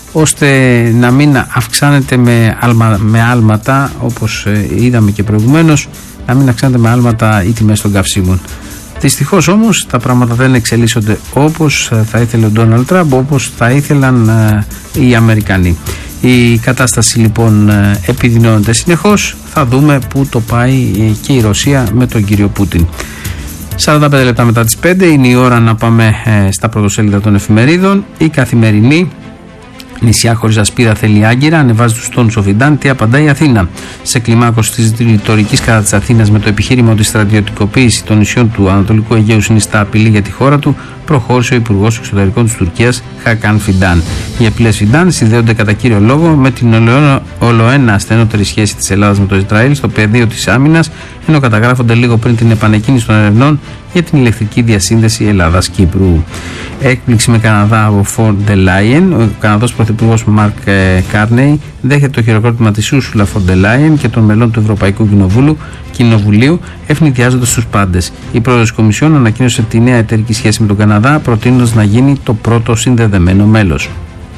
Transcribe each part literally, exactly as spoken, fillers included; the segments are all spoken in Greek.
ώστε να μην αυξάνεται με, άλμα, με άλματα, όπως είδαμε και προηγουμένως, να μην αυξάνεται με άλματα οι τιμές των καυσίμων. Δυστυχώς όμως τα πράγματα δεν εξελίσσονται όπως θα ήθελε ο Ντόναλντ Τραμπ, όπως θα ήθελαν οι Αμερικανοί. Η κατάσταση λοιπόν επιδεινώνεται συνεχώς. Θα δούμε πού το πάει και η Ρωσία με τον κύριο Πούτιν. σαράντα πέντε λεπτά μετά τις πέντε είναι η ώρα να πάμε στα πρωτοσέλιδα των εφημερίδων. Η Καθημερινή: νησιά χωρίς ασπίδα θέλει Άγκυρα, ανεβάζει τους τόνους ο Φιντάν, τι απαντάει η Αθήνα. Σε κλιμάκωση της ρητορικής κατά της Αθήνας με το επιχείρημα ότι η στρατιωτικοποίηση των νησιών του Ανατολικού Αιγαίου συνιστά απειλή για τη χώρα του, προχώρησε ο Υπουργός Εξωτερικών της Τουρκίας Χακάν Φιντάν. Οι απειλές Φιντάν συνδέονται κατά κύριο λόγο με την ολοένα ασθενότερη σχέση της Ελλάδας με το Ισραήλ στο πεδίο της άμυνας, ενώ καταγράφονται λίγο πριν την επανεκκίνηση των ερευνών για την ηλεκτρική διασύνδεση Ελλάδας-Κύπρου. Έκπληξη με Καναδά από Φον ντερ Λάιεν. Ο Καναδός Πρωθυπουργός Μαρκ Κάρνεϊ δέχεται το χειροκρότημα της Ούρσουλα Φον ντερ Λάιεν και των μελών του Ευρωπαϊκού Κοινοβούλου, Κοινοβουλίου, ευνηδιάζοντας τους πάντες. Η πρόεδρος της Κομισιόν ανακοίνωσε τη νέα εταιρική σχέση με τον Καναδά, προτείνοντας να γίνει το πρώτο συνδεδεμένο μέλος.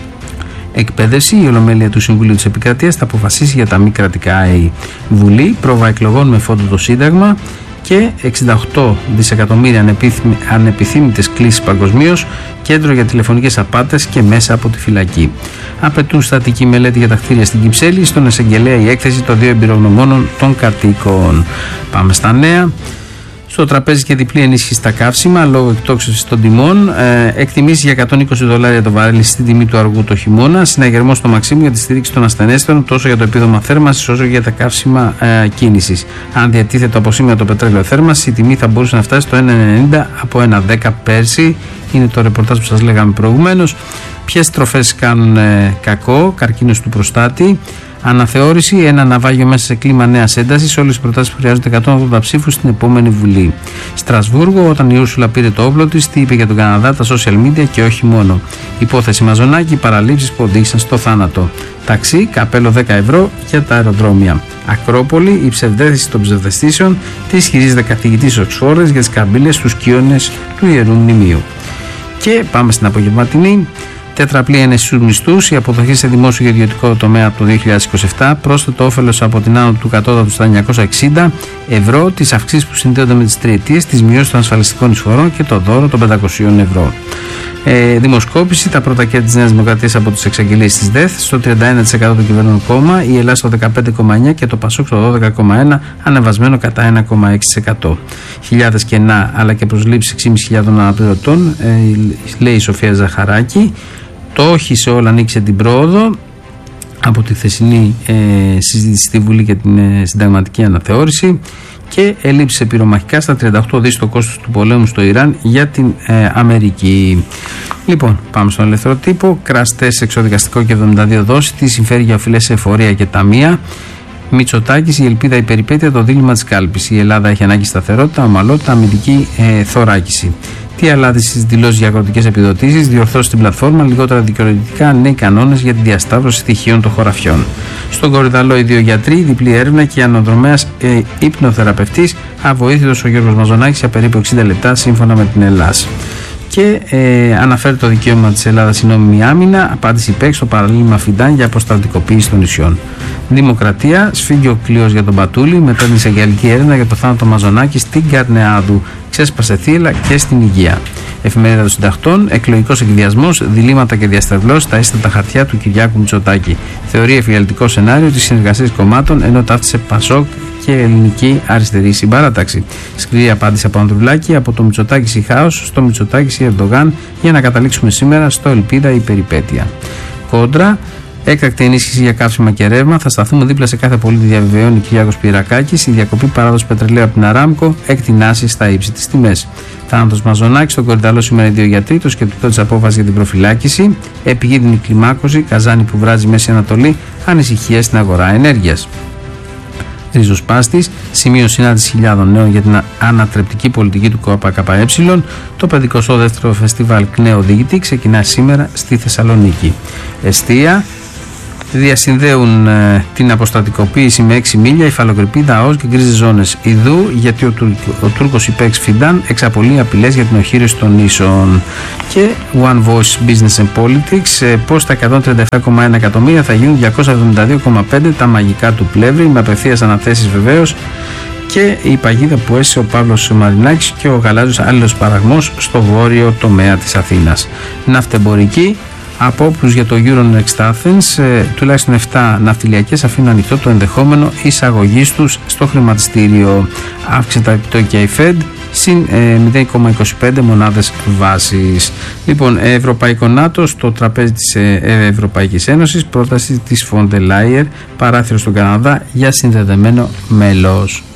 Εκπαίδευση: η Ολομέλεια του Συμβουλίου της Επικρατείας θα αποφασίσει για τα μη κρατικά ΑΕΗ. Βουλή: πρόβα εκλογών με φόντο το Σύνταγμα. Και εξήντα οκτώ δισεκατομμύρια ανεπιθύμητες κλήσεις παγκοσμίως, κέντρο για τηλεφωνικές απάτες και μέσα από τη φυλακή. Απαιτούν στατική μελέτη για τα κτίρια στην Κυψέλη, στον εισαγγελέα η έκθεση των δύο εμπειρογνωμόνων των κατοίκων. Πάμε στα νέα. Στο τραπέζι και διπλή ενίσχυση στα καύσιμα λόγω εκτόξευσης των τιμών. Ε, εκτιμήσεις για εκατόν είκοσι δολάρια το βαρέλι στην τιμή του αργού το χειμώνα. Συναγερμός στο Μαξίμου για τη στήριξη των ασθενέστερων τόσο για το επίδομα θέρμανσης όσο και για τα καύσιμα ε, κίνησης. Αν διατίθεται από σήμερα το πετρέλαιο θέρμανσης, η τιμή θα μπορούσε να φτάσει στο ένα ενενήντα από ένα δέκα πέρσι. Είναι το ρεπορτάζ που σας λέγαμε προηγουμένως. Ποιες τροφές κάνουν ε, κακό? Καρκίνος του προστάτη. Αναθεώρηση: ένα ναυάγιο μέσα σε κλίμα νέας έντασης. Όλες οι προτάσεις που χρειάζονται εκατόν ογδόντα ψήφους στην επόμενη Βουλή. Στρασβούργο: όταν η Ούρσουλα πήρε το όπλο της, τι είπε για τον Καναδά, τα social media και όχι μόνο. Υπόθεση Μαζονάκη: παραλήψεις που οδήγησαν στο θάνατο. Ταξί: καπέλο δέκα ευρώ για τα αεροδρόμια. Ακρόπολη: η ψευδέστηση των ψευδεστήσεων. Τι ισχυρίζεται καθηγητής Οξφόρδης για τις καμπύλες στους κύονες του Ιερού Μνημείου. Και πάμε στην απογευματινή. Τέτραπλή ένεση στους μισθούς, η αποδοχή σε δημόσιο και ιδιωτικό τομέα από το δύο χιλιάδες είκοσι επτά, πρόσθετο όφελος από την άνω του κατώτατου στα εννιακόσια εξήντα ευρώ, τις αυξήσεις που συνδέονται με τις τριετίες, τις μειώσεις των ασφαλιστικών εισφορών και το δώρο των πεντακοσίων ευρώ. Ε, δημοσκόπηση: τα πρώτα κέρδη της Νέας Δημοκρατίας από τις εξαγγελίες της ΔΕΘ, στο τριάντα ένα τοις εκατό του κυβερνών κόμμα, η Ελλάδα στο δεκαπέντε κόμμα εννιά τοις εκατό και το Πασόκ στο δώδεκα κόμμα ένα τοις εκατό, ανεβασμένο κατά ένα κόμμα έξι τοις εκατό. Χιλιάδες κενά αλλά και προσλήψεις έξι χιλιάδες πεντακόσιων αναπληρωτών, ε, λέει η Σοφία Ζαχαράκη. Το όχι σε όλα ανοίξε την πρόοδο από τη θεσινή ε, συζήτηση στη Βουλή για την ε, συνταγματική αναθεώρηση. Και ελλείψεις πυρομαχικά στα τριάντα οκτώ δισεκατομμύρια το κόστος του πολέμου στο Ιράν για την ε, Αμερική. Λοιπόν, πάμε στον ελεύθερο τύπο. Κραστές εξοδικαστικό και εβδομήντα δύο δόσεις. Τι συμφέρει για οφειλές σε εφορία και ταμεία. Μητσοτάκης: η ελπίδα, η περιπέτεια, το δίλημμα της κάλπης. Η Ελλάδα έχει ανάγκη σταθερότητα, ομαλότητα, αμυντική ε, θωράκιση. Τι αλλάζει στις δηλώσεις για αγροτικές επιδοτήσεις, διορθώσει στην πλατφόρμα, λιγότερα δικαιολογητικά, νέοι κανόνες για τη διασταύρωση στοιχείων των χωραφιών. Στον Κορυδαλό οι δύο γιατροί, διπλή έρευνα και αναδρομέας ε, υπνοθεραπευτής, αβοήθητος ο Γιώργος Μαζονάκης για περίπου εξήντα λεπτά σύμφωνα με την Ελλάδα. Και ε, αναφέρει το δικαίωμα της Ελλάδας η νόμιμη άμυνα, απάντηση ΠΕΚ στο παραλίμμα Φιντάν για αποστρατικοποίηση των νησιών. Δημοκρατία: σφίγγει ο κλείος για τον Πατούλη μετά την εισαγγελική έρευνα για το θάνατο Μαζονάκη στην Καρνεάδου. Ξέσπασε θύελλα και στην υγεία. Εφημερίδα των Συντακτών: εκλογικός εκβιασμός, διλήμματα και διαστρεβλώσεις στα ίστατα χαρτιά του Κυριάκου Μητσοτάκη. Θεωρεί εφιαλτικό σενάριο της συνεργασίας κομμάτων ενώ ταύτισε Πασόκ και ελληνική αριστερή συμπαράταξη. Σκληρή απάντηση από Ανδρουλάκη: από το Μητσοτάκη ή χάος στο Μητσοτάκη ή Ερντογάν, για να καταλήξουμε σήμερα στο ελπίδα ή περιπέτεια. Κόντρα: έκτακτη ενίσχυση για καύσιμα και ρεύμα. Θα σταθούμε δίπλα σε κάθε πολίτη, διαβεβαιώνει ο Κυριάκος Πυρακάκης. Η διακοπή παράδοση πετρελαίου από την Αράμκο εκτινάσει στα ύψη της τιμές. Θάνατος Μαζονάκη: στον Κορυδαλό σήμερα οι δύο γιατροί. Το σκεπτικό της απόφασης για την προφυλάκηση. Επικίνδυνη κλιμάκωση. Καζάνι που βράζει Μέση Ανατολή. Ανησυχία στην αγορά ενέργειας. Ριζοσπάστης: σημείο συνάντηση χιλιάδων νέων για την ανατρεπτική πολιτική του ΚΚΕ. Το πενηκοστό δεύτερο φεστιβάλ ΚΝΕ Οδηγητή ξεκινά σήμερα στη Θεσσαλονίκη. Εστία: διασυνδέουν ε, την αποστατικοποίηση με έξι μίλια, υφαλοκρηπίδα, ΑΟΣ και γκρίζες ζώνες. Ιδού γιατί ο, Τουρκ, ο Τούρκος ΙΠΕΚΣ Φιντάν εξαπολύει απειλές για την οχύρωση των νήσων. Και One Voice Business and Politics, ε, πως τα εκατόν τριάντα επτά κόμμα ένα εκατομμύρια θα γίνουν διακόσια εβδομήντα δύο κόμμα πέντε, τα μαγικά του Πλεύρη, με απευθείας αναθέσεις βεβαίως. Και η παγίδα που έσαι ο Παύλος Μαρινάκης και ο γαλάζιος άλλος παραγμός στο βόρειο τομέα της Αθήνας. Ναυτεμπορική, από όπλους για το Euronext Athens, ε, τουλάχιστον επτά ναυτιλιακές αφήνουν ανοιχτό το ενδεχόμενο εισαγωγής τους στο χρηματιστήριο. Αύξησε τα επιτόκια η Fed συν ε, μηδέν κόμμα είκοσι πέντε μονάδες βάσης. Λοιπόν, Ευρωπαϊκό ΝΑΤΟ στο τραπέζι της ε, Ευρωπαϊκής Ένωσης, πρόταση της Φόντε Λάιερ, παράθυρο στον Καναδά για συνδεδεμένο μέλος.